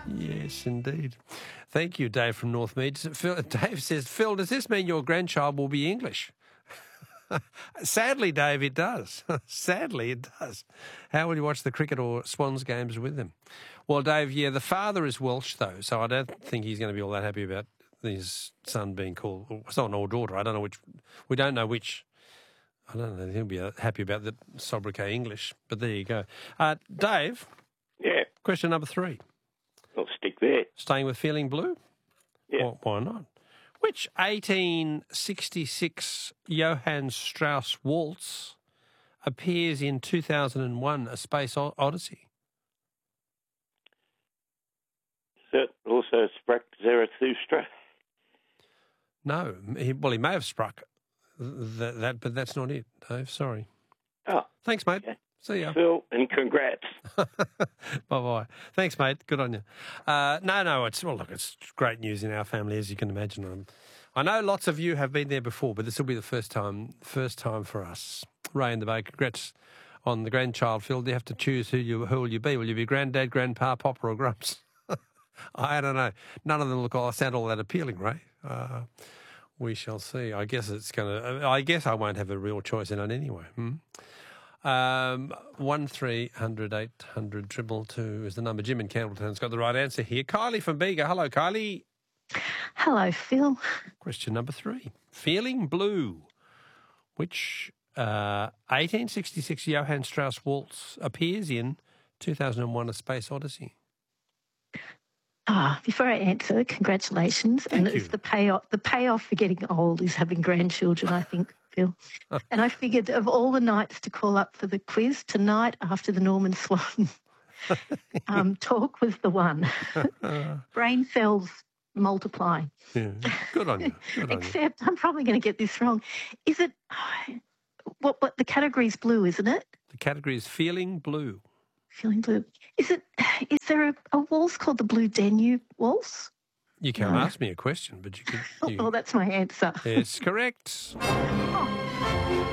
Yes, indeed. Thank you, Dave from Northmead. Dave says, Phil, does this mean your grandchild will be English? Sadly, Dave, it does. Sadly, it does. How will you watch the cricket or Swans games with them? Well, Dave, yeah, the father is Welsh, though, so I don't think he's going to be all that happy about his son being called son or daughter. I don't know which. We don't know which. I don't know. He'll be happy about the sobriquet English, but there you go. Dave? Yeah. Question number 3. I'll stick there. Staying with Feeling Blue? Yeah. Well, why not? Which 1866 Johann Strauss waltz appears in 2001, A Space Odyssey? Is that also struck Zarathustra? No. He may have struck that, but that's not it, Dave. Sorry. Oh. Thanks, mate. Okay. See ya. Phil, and congrats. Bye-bye. Thanks, mate. Good on you. It's great news in our family, as you can imagine. I know lots of you have been there before, but this will be the first time for us. Ray in the Bay, congrats on the grandchild, Phil. Do you have to choose who will you be? Will you be granddad, grandpa, papa or grumps? I don't know. None of them sound all that appealing, Ray. We shall see. I guess I won't have a real choice in it anyway. 1300 800 222 is the number. Jim in Campbelltown's got the right answer here. Kylie from Bega. Hello, Kylie. Hello, Phil. Question number 3. Feeling Blue. Which 1866 Johann Strauss waltz appears in 2001 A Space Odyssey? Before I answer, congratulations. Thank you. It's the payoff for getting old is having grandchildren, I think, Phil. And I figured of all the nights to call up for the quiz, tonight after the Norman Swan talk was the one. Brain cells multiply. Yeah. Good on you. Except I'm probably going to get this wrong. Is it what the category is blue, isn't it? The category is Feeling Blue. Feeling Blue. Is there a waltz called the Blue Danube Waltz? You can't ask me a question, but you can. Well, that's my answer. It's correct. Oh.